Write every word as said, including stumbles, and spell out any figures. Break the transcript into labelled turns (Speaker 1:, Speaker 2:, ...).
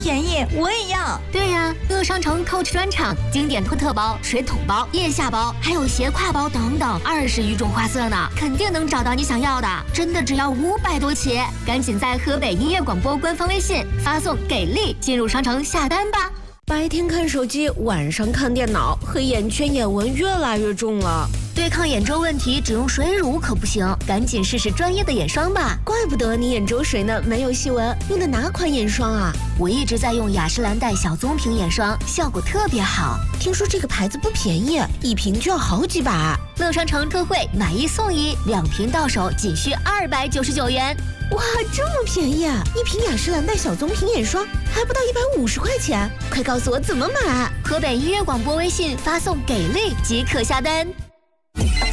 Speaker 1: 便宜我也要。
Speaker 2: 对呀，乐商城 Coach 专场经典托特包、水桶包、腋下包，还有斜挎包等等，二十余种花色呢，肯定能找到你想要的。真的只要五百多起，赶紧在河北音乐广播官方微信发送“给力”进入商城下单吧。
Speaker 3: 白天看手机，晚上看电脑，黑眼圈、眼纹越来越重了。
Speaker 2: 对抗眼周问题，只用水乳可不行，赶紧试试专业的眼霜吧。
Speaker 3: 怪不得你眼周水呢没有细纹，用的哪款眼霜啊？
Speaker 2: 我一直在用雅诗兰黛小棕瓶眼霜，效果特别好。
Speaker 3: 听说这个牌子不便宜，一瓶就要好几百。
Speaker 2: 乐商城特惠，买一送一，两瓶到手仅需二百九十九元。
Speaker 3: 哇，这么便宜啊！一瓶雅诗兰黛小棕瓶眼霜还不到一百五十块钱，快告诉我怎么买！
Speaker 2: 河北音乐广播微信发送“给力”即可下单。